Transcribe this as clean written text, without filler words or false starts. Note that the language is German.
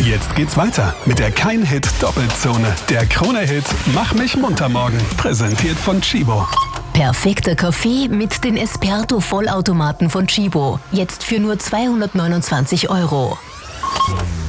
Jetzt geht's weiter mit der Kein-Hit-Doppelzone. Der Krone-Hit Mach mich munter morgen. Präsentiert von Tchibo. Perfekter Kaffee mit den Esperto-Vollautomaten von Tchibo. Jetzt für nur 229 €.